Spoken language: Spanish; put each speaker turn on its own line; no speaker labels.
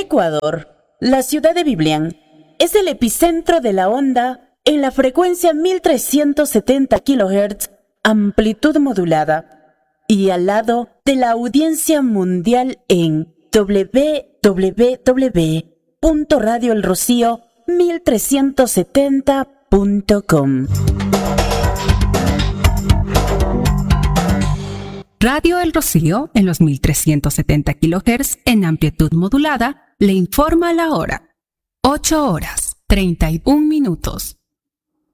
Ecuador, la ciudad de Biblián es el epicentro de la onda en la frecuencia 1370 kHz, amplitud modulada, y al lado de la audiencia mundial en www.radioelrocío1370.com.
Radio El Rocío, en los 1370 kHz en amplitud modulada, le informa la hora. 8 horas, 31 minutos.